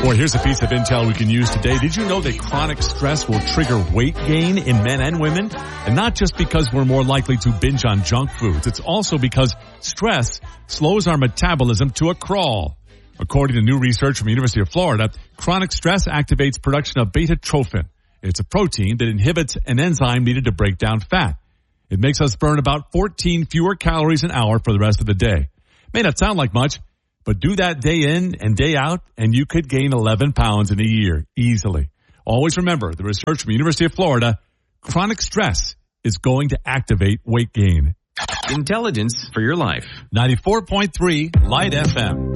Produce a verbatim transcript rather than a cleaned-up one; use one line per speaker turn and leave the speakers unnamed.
Boy, here's a piece of intel we can use today. Did you know that chronic stress will trigger weight gain in men and women? And not just because we're more likely to binge on junk foods. It's also because stress slows our metabolism to a crawl. According to new research from the University of Florida, chronic stress activates production of beta-trophin. It's a protein that inhibits an enzyme needed to break down fat. It makes us burn about fourteen fewer calories an hour for the rest of the day. May not sound like much, but do that day in and day out, and you could gain eleven pounds in a year easily. Always remember, the research from the University of Florida, chronic stress is going to activate weight gain.
Intelligence for your life.
ninety-four point three Light F M.